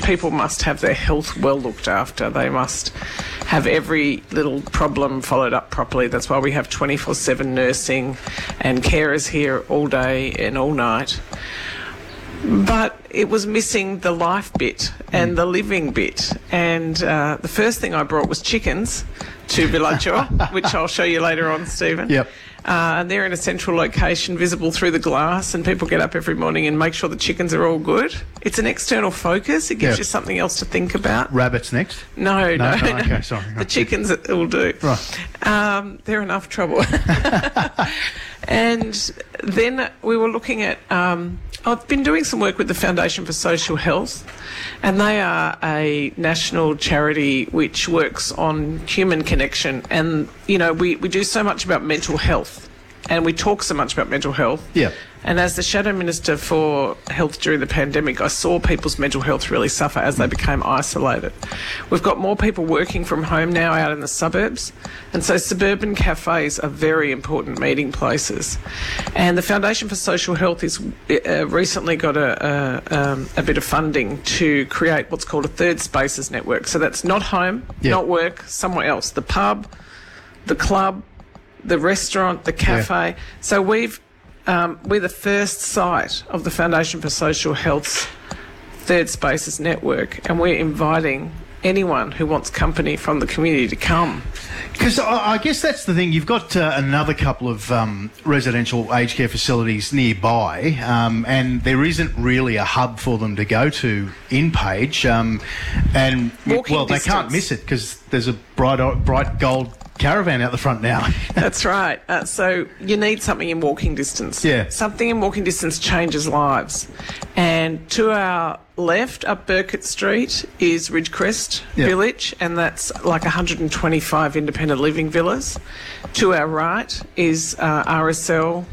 people must have their health well looked after. They must have every little problem followed up properly. That's why we have 24/7 nursing and carers here all day and all night. But it was missing the life bit and the living bit. And the first thing I brought was chickens to Villaggio, which I'll show you later on, Stephen. Yep. And they're in a central location, visible through the glass, and people get up every morning and make sure the chickens are all good. It's an external focus. It gives you something else to think about. Rabbits next? No. Okay, sorry. The chickens will do. Right. They're enough trouble. And then we were looking at... I've been doing some work with the Foundation for Social Health, and they are a national charity which works on human connection. And, you know, we do so much about mental health, and we talk so much about mental health. Yeah. And as the Shadow Minister for Health during the pandemic, I saw people's mental health really suffer as they became isolated. We've got more people working from home now out in the suburbs, and so suburban cafes are very important meeting places. And the Foundation for Social Health is recently got a bit of funding to create what's called a Third Spaces network. So that's not home, not work, somewhere else. The pub, the club, the restaurant, the cafe. Yeah. So we're the first site of the Foundation for Social Health's Third Spaces network, and we're inviting anyone who wants company from the community to come. Because I guess that's the thing. You've got another couple of residential aged care facilities nearby, and there isn't really a hub for them to go to in Page. And Walking they can't miss it because there's a bright gold caravan out the front now. That's right. So you need something in walking distance. Yeah. Something in walking distance changes lives. And to our left, up Burkett Street, is Ridgecrest Village, and that's like 125 independent living villas. To our right is RSL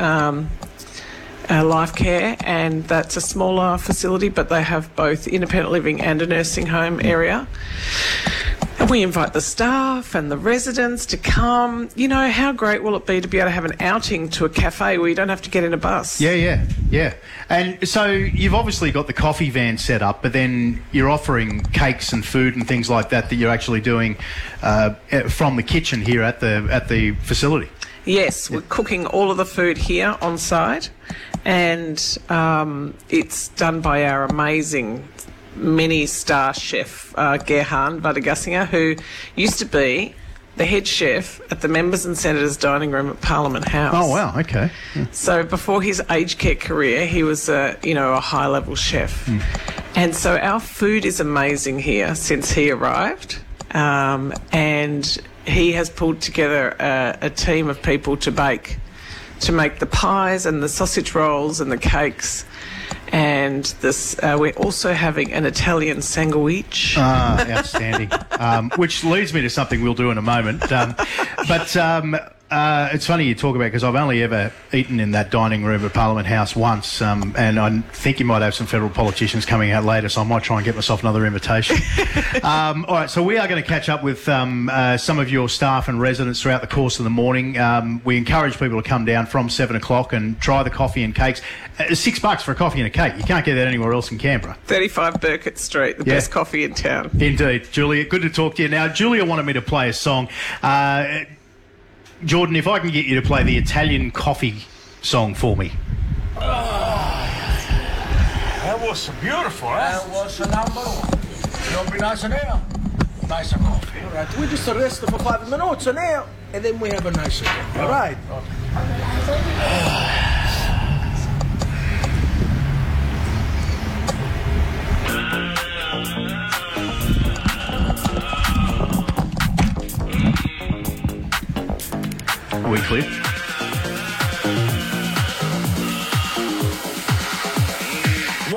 Life Care, and that's a smaller facility, but they have both independent living and a nursing home area. And we invite the staff and the residents to come. You know, how great will it be to be able to have an outing to a cafe where you don't have to get in a bus? Yeah. And so you've obviously got the coffee van set up, but then you're offering cakes and food and things like that you're actually doing from the kitchen here at the facility. Yes, we're cooking all of the food here on site, and it's done by our amazing many-star chef, Gerhan Vadagassinger, who used to be the head chef at the Members and Senators Dining Room at Parliament House. Oh, wow, okay. Yeah. So before his aged care career, he was a high-level chef. And so our food is amazing here since he arrived, and he has pulled together a team of people to make the pies and the sausage rolls and the cakes. And this, we're also having an Italian sandwich. Outstanding. Which leads me to something we'll do in a moment. But it's funny you talk about, because I've only ever eaten in that dining room at Parliament House once, and I think you might have some federal politicians coming out later, so I might try and get myself another invitation. All right, so we are going to catch up with some of your staff and residents throughout the course of the morning. We encourage people to come down from 7 o'clock and try the coffee and cakes. $6 for a coffee and a cake. You can't get that anywhere else in Canberra. 35 Burkett Street, the best coffee in town. Indeed. Julia, good to talk to you. Now, Julia wanted me to play a song. Jordan, if I can get you to play the Italian coffee song for me. That was beautiful, eh? That was a number one. It'll be nice in here. Nice and coffee. All right, we just rest for 5 minutes in here, and then we have a nice one. All right. Are we clear?